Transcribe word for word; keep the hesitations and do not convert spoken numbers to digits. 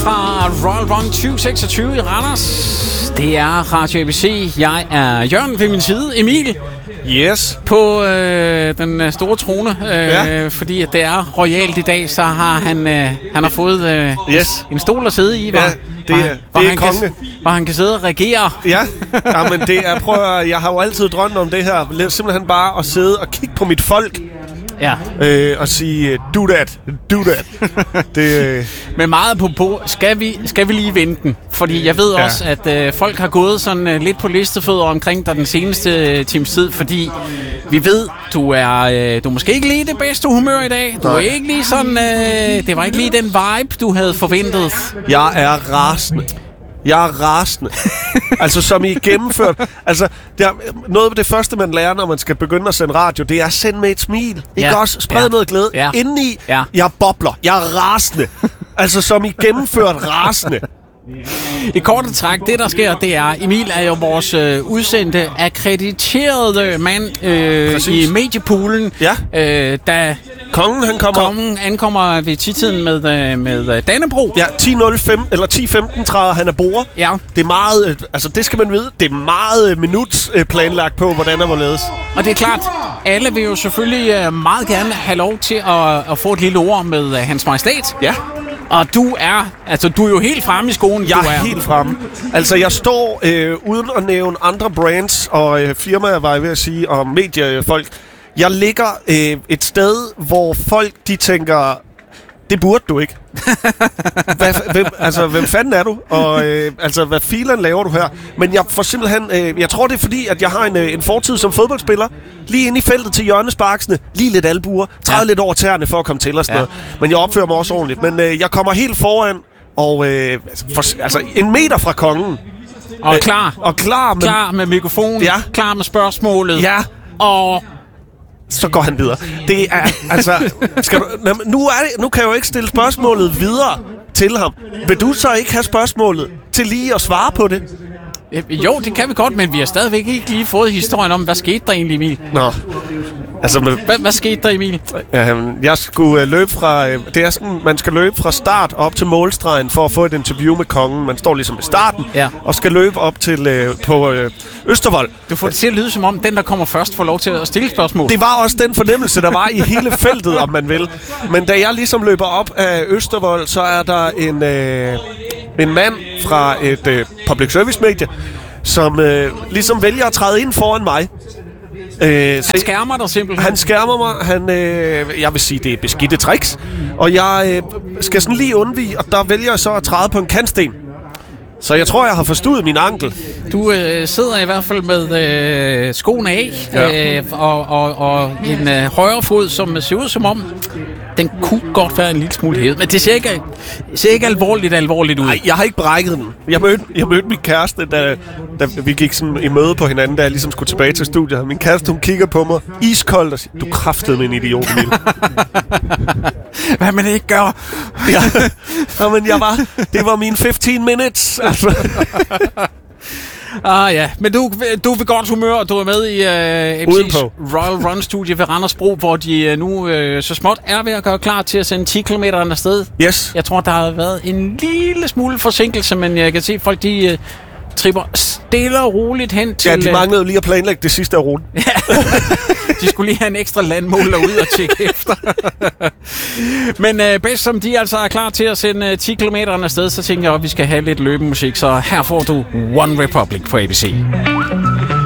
fra Royal Run tyve seksogtyve i Randers. Det er Radio A B C. Jeg er Jørgen ved min side. Emil. Yes. På øh, den store trone, øh, ja. fordi at det er royalt i dag, så har han, øh, han har fået øh, yes. en stol at sidde i, hvor, ja, det, hvor, det hvor, er han konge. Kan, hvor han kan sidde og regere. Ja, ja men det er, prøv at, jeg har jo altid drømt om det her. Simpelthen bare at sidde og kigge på mit folk. Ja. Øh, og sige, do that, do that. det, øh... Men meget på på, skal vi, skal vi lige vente den? Fordi jeg ved ja. også, at øh, folk har gået sådan øh, lidt på listefødder omkring dig den seneste øh, times tid, fordi vi ved, du er, øh, du er måske ikke lige det bedste humør i dag. Du er ikke lige sådan, øh, det var ikke lige den vibe, du havde forventet. Jeg er rasende. Jeg er rasende. altså, som I gennemført. Altså, det er, noget af det første, man lærer, når man skal begynde at sende radio, det er at sende med et smil. Ja. Ikke også? Spred ja. noget glæde. Ja. Indeni, ja. jeg bobler. Jeg er rasende. altså, som I gennemført rasende. I korte træk, det der sker, det er, Emil er jo vores øh, udsendte, akkrediterede mand øh, i mediepoolen, ja. øh, da kongen, han kommer. kongen ankommer ved titiden med, øh, med Dannebrog. Ja, ti nul fem eller ti femten træder han af bord. Ja. Det er meget, øh, altså det skal man vide, det er meget øh, minut øh, planlagt på, hvordan der var ledes. Og det er klart, alle vil jo selvfølgelig øh, meget gerne have lov til at, at få et lille ord med øh, Hans Majestæt. Ja. Og du er, altså du er jo helt fremme i skoen. Jeg du er, er helt fremme. Altså jeg står, øh, uden at nævne andre brands og øh, firmaer, var jeg ved at sige, og mediefolk. Jeg ligger øh, et sted, hvor folk, de tænker, det burde du ikke. hvad, hvem, altså, hvem fanden er du? Og øh, altså, hvad filen laver du her? Men jeg får simpelthen, øh, jeg tror det er fordi, at jeg har en, øh, en fortid som fodboldspiller. Lige inde i feltet til hjørnesparksene. Lige lidt albuer. Træder ja. lidt over tæerne for at komme til og sådan ja. noget. Men jeg opfører mig også ordentligt. Men øh, jeg kommer helt foran, og øh, for, altså en meter fra kongen. Og klar. Og klar med, klar med mikrofonen. Ja. Klar med spørgsmålet. Ja. Og så går han videre. Det er, altså... Skal du, nu, er det, nu kan jeg jo ikke stille spørgsmålet videre til ham. Vil du så ikke have spørgsmålet til lige at svare på det? Jo, det kan vi godt, men vi har stadigvæk ikke lige fået historien om, hvad skete der egentlig, Emil? Nå. Altså, med, hvad, hvad skete der, Emil? Øh, jeg skulle øh, løbe fra... Øh, det er sådan, man skal løbe fra start op til målstregen for at få et interview med kongen. Man står ligesom i starten ja. og skal løbe op til øh, på øh, Østervold. Du får det til at lyde som om, den, der kommer først, får lov til at stille spørgsmål. Det var også den fornemmelse, der var i hele feltet, om man vil. Men da jeg ligesom løber op af Østervold, så er der en, øh, en mand fra et øh, public service medie, som øh, ligesom vælger at træde ind foran mig. Øh, han skærmer dig simpelthen. Han skærmer mig. Han, øh, jeg vil sige, det er beskidte tricks. Og jeg øh, skal sådan lige undvige, og der vælger jeg så at træde på en kantsten. Så jeg tror, jeg har forstået min ankel. Du øh, sidder i hvert fald med øh, skoene af, ja. øh, og, og, og en øh, højre fod, som ser ud som om, den kunne godt være en lille smule hævet. Men det ser ikke, ser ikke alvorligt alvorligt ud. Nej, jeg har ikke brækket den. Jeg mødte, jeg mødte min kæreste, da, da vi gik sådan i møde på hinanden, da jeg ligesom skulle tilbage til studiet. Min kæreste, hun kigger på mig iskoldt og siger, du kraftede med en idiot, Emil. Hvad man ikke gør. Ja. Ja, men jeg var, det var mine femten minutes. Altså. Ah ja, men du, du er ved godt humør, og du er med i uh, M C's Royal Run-studie ved Randersbro, hvor de uh, nu uh, så småt er ved at gøre klar til at sende ti kilometer afsted. Yes. Jeg tror, der har været en lille smule forsinkelse, men jeg kan se, at folk de uh, tripper stille og roligt hen til... Ja, de manglede lige at planlægge det sidste af ruten. De skulle lige have en ekstra landmåler ud og tjekke efter. Men uh, bedst som de altså er klar til at sende uh, ti kilometer afsted, så tænker jeg, at vi skal have lidt løbemusik. Så her får du One Republic på A B C.